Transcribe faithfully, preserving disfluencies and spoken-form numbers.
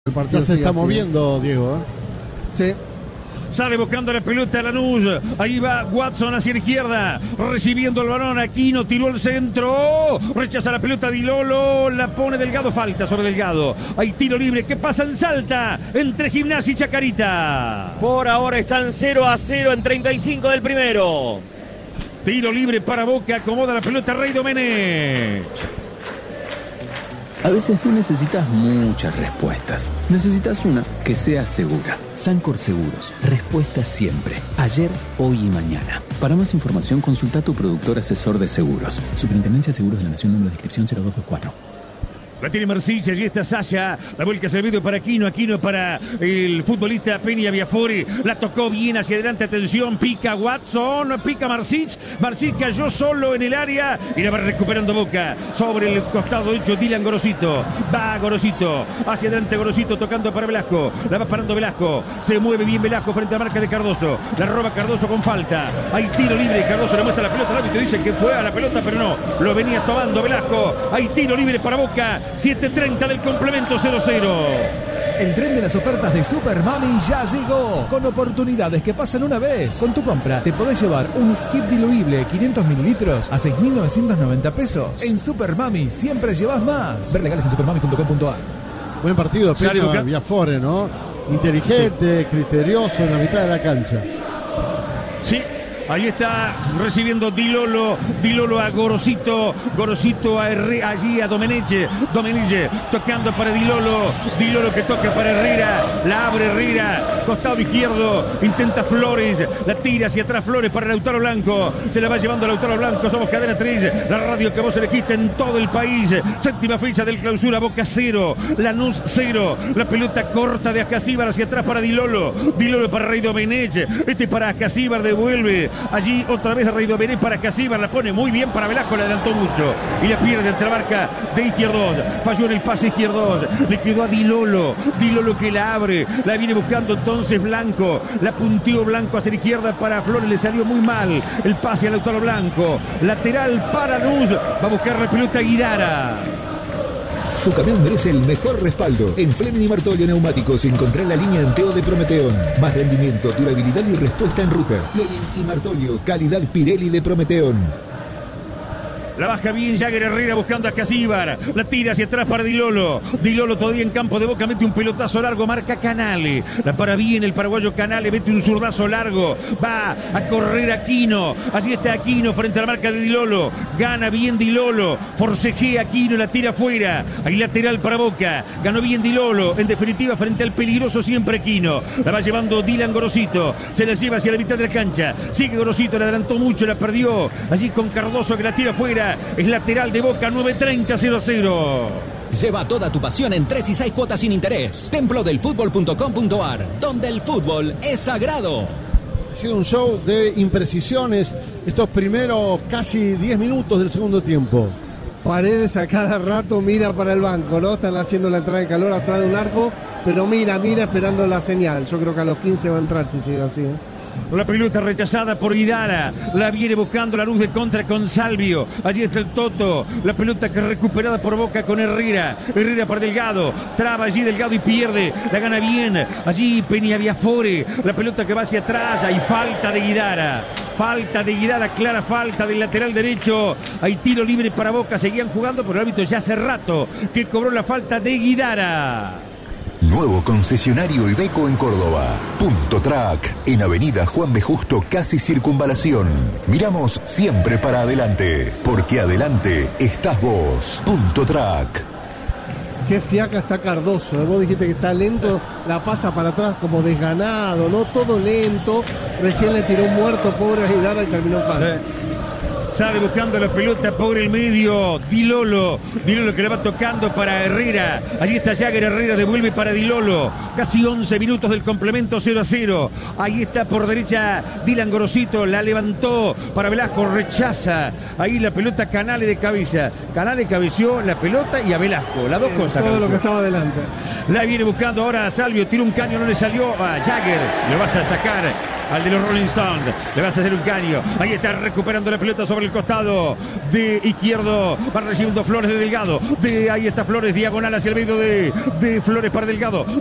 El partido ya se está así, moviendo, ¿eh? Diego. ¿eh? Sí. Sale buscando la pelota Lanús. Ahí va Watson hacia la izquierda. Recibiendo el balón. Aquino tiró el centro. Rechaza la pelota Di Lolo. La pone Delgado. Falta sobre Delgado. Hay tiro libre. ¿Qué pasa en Salta? Entre Gimnasia y Chacarita. Por ahora están cero a cero en treinta y cinco del primero. Tiro libre para Boca. Acomoda la pelota Rey Domenech. A veces no necesitas muchas respuestas. Necesitas una que sea segura. Sancor Seguros. Respuesta siempre. Ayer, hoy y mañana. Para más información, consulta a tu productor asesor de seguros. Superintendencia de Seguros de la Nación, número de inscripción cero dos dos cuatro. La tiene Marcich, allí está Sasha. La vuelca servido para Aquino, Aquino para el futbolista Peña Biafori. La tocó bien hacia adelante, atención, pica Watson, pica Marcich. Marcich cayó solo en el área y la va recuperando Boca. Sobre el costado hecho Dylan Gorosito. Va Gorosito, hacia adelante Gorosito tocando para Velasco. La va parando Velasco. Se mueve bien Velasco frente a la marca de Cardoso. La roba Cardoso con falta. Hay tiro libre, Cardoso le muestra la pelota. El árbitro dice que fue a la pelota, pero no. Lo venía tomando Velasco. Hay tiro libre para Boca. siete treinta del complemento, cero cero. El tren de las ofertas de Super Mami ya llegó, con oportunidades que pasan una vez. Con tu compra te podés llevar un skip diluible quinientos mililitros a seis mil novecientos noventa pesos. En Super Mami siempre llevas más. Ver legales en supermami punto com punto a r. Buen partido, Peña Biafore, ¿no? Inteligente, sí. Criterioso en la mitad de la cancha. Sí. Ahí está recibiendo Di Lolo, Di Lolo a Gorosito, Gorosito a Herrera, allí a Domenech, Domenech tocando para Di Lolo, Di Lolo que toca para Herrera, la abre Herrera, costado izquierdo, intenta Flores, la tira hacia atrás Flores para Lautaro Blanco, se la va llevando Lautaro Blanco, somos Cadena tres, la radio que vos elegiste en todo el país, séptima fecha del clausura, Boca cero, Lanús cero, la pelota corta de Ascasíbar hacia atrás para Di Lolo, Di Lolo para Rey Domenech, este para Ascasíbar, devuelve. Allí otra vez Rey Domenech para Casíbar, la pone muy bien para Velasco, le adelantó mucho y la pierde entre la marca de Izquierdos, falló en el pase Izquierdos, le quedó a Di Lolo, Di Lolo que la abre, la viene buscando entonces Blanco, la punteó Blanco hacia la izquierda para Flores, le salió muy mal el pase al Lautaro Blanco, lateral para Luz, va a buscar la pelota Guidara. Tu camión merece el mejor respaldo. En Fleming y Martolio Neumáticos encontrá la línea Anteo de Prometeón. Más rendimiento, durabilidad y respuesta en ruta. Fleming y Martolio, calidad Pirelli de Prometeón. La baja bien Jagger Herrera buscando a Casíbar. La tira hacia atrás para Di Lolo. Di Lolo todavía en campo de Boca. Mete un pelotazo largo. Marca Canale. La para bien el paraguayo Canale. Mete un zurdazo largo. Va a correr Aquino. Allí está Aquino frente a la marca de Di Lolo. Gana bien Di Lolo. Forcejea Aquino. La tira afuera. Ahí lateral para Boca. Ganó bien Di Lolo. En definitiva frente al peligroso siempre Aquino. La va llevando Dylan Gorosito. Se la lleva hacia la mitad de la cancha. Sigue Gorosito. Le adelantó mucho. La perdió. Allí con Cardoso que la tira afuera. Es lateral de Boca, nueve treinta, cero cero. Lleva toda tu pasión en tres y seis cuotas sin interés. templo del fútbol punto com punto a r, donde el fútbol es sagrado. Ha sido un show de imprecisiones estos primeros casi diez minutos del segundo tiempo. Paredes a cada rato mira para el banco, ¿no? Están haciendo la entrada de calor atrás de un arco, pero mira, mira esperando la señal. Yo creo que a los quince va a entrar si sigue así, ¿eh? La pelota rechazada por Guidara. La viene buscando la luz de contra con Salvio. Allí está el Toto. La pelota que recuperada por Boca con Herrera. Herrera para Delgado. Traba allí Delgado y pierde. La gana bien. Allí Peña Biafore. La pelota que va hacia atrás. Hay falta de Guidara. Falta de Guidara. Clara falta del lateral derecho. Hay tiro libre para Boca. Seguían jugando, pero el árbitro ya hace rato que cobró la falta de Guidara. Nuevo concesionario Iveco en Córdoba. Punto Track, en Avenida Juan B. Justo, casi Circunvalación. Miramos siempre para adelante, porque adelante estás vos. Punto Track. Qué fiaca está Cardoso, ¿eh? Vos dijiste que está lento, la pasa para atrás como desganado, ¿no? Todo lento. Recién le tiró un muerto, pobre a Guidara, y terminó en falta. Sale buscando la pelota por el medio Di Lolo, Di Lolo que le va tocando para Herrera. Allí está Jagger Herrera, devuelve para Di Lolo. Casi once minutos del complemento, cero a cero. Ahí está por derecha Dylan Gorosito, la levantó para Velasco, rechaza. Ahí la pelota Canale de cabeza. Canale cabeció la pelota y a Velasco, las dos cosas. Todo cabeció. lo que estaba adelante. La viene buscando ahora a Salvio, tira un caño, no le salió a Jagger. Le vas a sacar al de los Rolling Stones. Le vas a hacer un caño. Ahí está recuperando la pelota sobre el costado de izquierdo. Va recibiendo Flores de Delgado. De ahí está Flores, diagonal hacia el medio de, de Flores para Delgado.